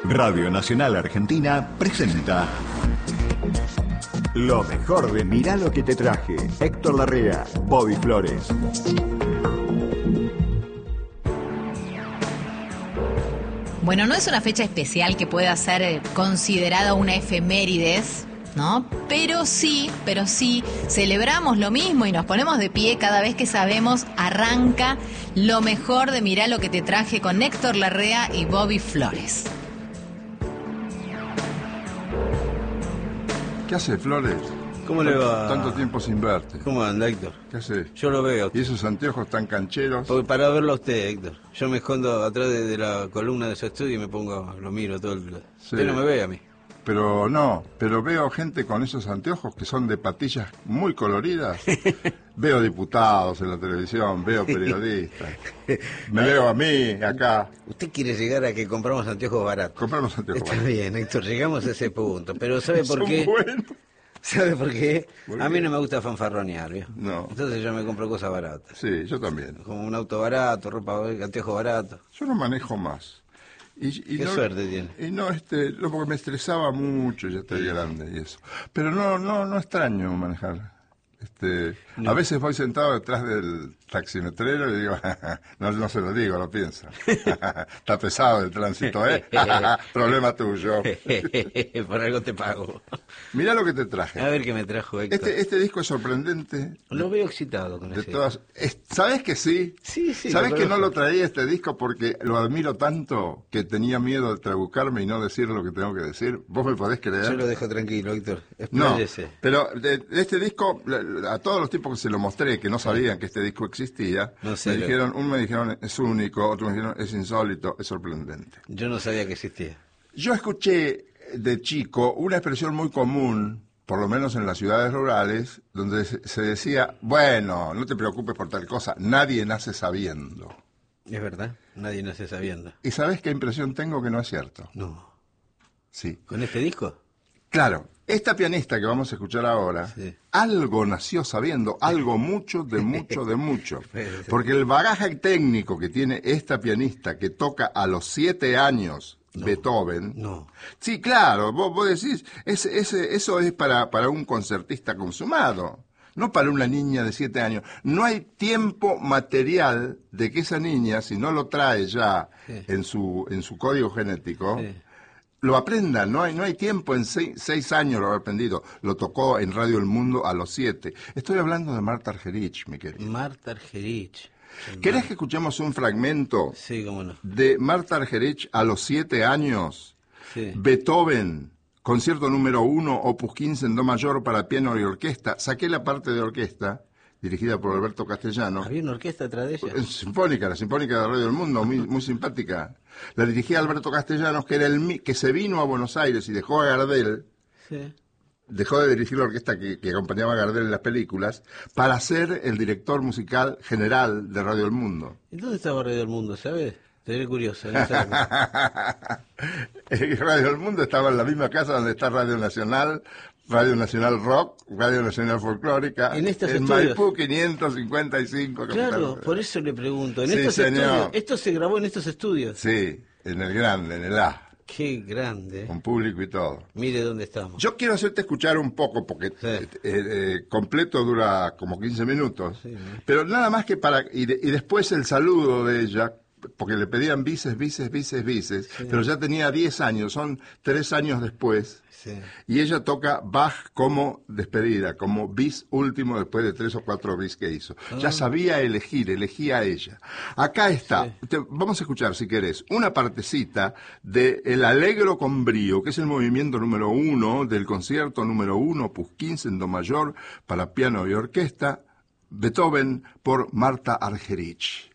Radio Nacional Argentina presenta lo mejor de Mirá lo que te traje. Héctor Larrea, Bobby Flores. Bueno, no es una fecha especial que pueda ser considerada una efemérides, ¿no? Pero sí, celebramos lo mismo y nos ponemos de pie cada vez que sabemos arranca lo mejor de Mirá lo que te traje con Héctor Larrea y Bobby Flores. ¿Qué hace, Flores? ¿Cómo le va? Tanto tiempo sin verte. ¿Cómo anda, Héctor? ¿Qué hace? Yo lo veo. ¿Y esos anteojos tan cancheros? Porque para verlo a usted, Héctor. Yo me escondo atrás de la columna de su estudio y lo miro todo el día. Sí. Usted no me ve a mí. Pero veo gente con esos anteojos que son de patillas muy coloridas. Veo diputados en la televisión, veo periodistas. Me veo a mí acá. Usted quiere llegar a que compramos anteojos baratos. Compramos anteojos Está baratos. bien, Héctor, llegamos a ese punto. Pero ¿sabe por Son qué? buenos. ¿Sabe por qué? ¿Por A qué? mí no me gusta fanfarronear, ¿vio? No. Entonces yo me compro cosas baratas. Sí, yo también. Como un auto barato, ropa, anteojos baratos. Yo no manejo más. Y ¿Qué no, suerte tiene? Y no, no, porque me estresaba mucho, ya estoy grande y eso. Pero no extraño manejar. No. A veces voy sentado detrás del taximetrero y digo, no se lo digo, lo pienso. Está pesado el tránsito, ¿eh? Problema tuyo. Por algo te pago. Mirá lo que te traje. A ver qué me trajo, Héctor. Este disco es sorprendente. Lo veo excitado con De ese. todas, ¿sabés que sí? Sí, ¿Sabés lo que no conozco. lo traía este disco porque lo admiro tanto que tenía miedo de trabucarme y no decir lo que tengo que decir? ¿Vos me podés creer? Yo lo dejo tranquilo, Héctor. No, Expláyese. pero de este disco, a todos los tipos que se lo mostré, que no sabían que este disco existía, No sé, unos me dijeron es único, otros me dijeron es insólito, es sorprendente. Yo no sabía que existía. Yo escuché de chico una expresión muy común, por lo menos en las ciudades rurales, donde se decía, bueno, no te preocupes por tal cosa, nadie nace sabiendo. Es verdad, nadie nace sabiendo. ¿Y sabés qué impresión tengo que no es cierto? No. Sí. ¿Con este disco? Claro, esta pianista que vamos a escuchar ahora, Sí. algo nació sabiendo, algo mucho, de mucho. Porque el bagaje técnico que tiene esta pianista que toca a los 7 años Beethoven. No. Sí, claro, vos decís, eso es para un concertista consumado, no para una niña de 7 años. No hay tiempo material de que esa niña, si no lo trae ya Sí. en su código genético, Sí. lo aprenda. No hay tiempo, en 6 años lo ha aprendido. Lo tocó en Radio El Mundo a los 7. Estoy hablando de Marta Argerich, mi querido. Marta Argerich. ¿Querés que escuchemos un fragmento Sí, cómo no. de Marta Argerich a los 7 años? Sí. Beethoven, concierto número 1, opus 15 en do mayor para piano y orquesta. Saqué la parte de orquesta, dirigida por Alberto Castellano. ¿Había una orquesta atrás de ella? La Sinfónica de Radio del Mundo, muy simpática. La dirigía Alberto Castellanos, que era que se vino a Buenos Aires y dejó a Gardel, Sí. dejó de dirigir la orquesta que acompañaba a Gardel en las películas, para ser el director musical general de Radio del Mundo. ¿Y dónde estaba Radio del Mundo, sabes? Estoy curioso. En esa época. Radio del Mundo estaba en la misma casa donde está Radio Nacional Rock, Radio Nacional Folclórica, En estos en estudios. Maipú 555. Claro, Capital. por eso le pregunto. En Sí, estos señor. estudios. Esto se grabó en estos estudios. Sí, en el grande, en el A, Qué grande. con público y todo. Mire dónde estamos. Yo quiero hacerte escuchar un poco, porque Sí. completo dura como 15 minutos, Sí, ¿no? pero nada más que y después el saludo de ella, porque le pedían bises, pero ya tenía 10 años, son 3 años después, Sí. y ella toca Bach como despedida, como bis último después de 3 o 4 bis que hizo. Ya sabía elegía ella. Acá está, vamos a escuchar, si querés, una partecita de El Allegro con Brío, que es el movimiento número 1 del concierto número 1, opus 15 en do mayor, para piano y orquesta, Beethoven por Marta Argerich.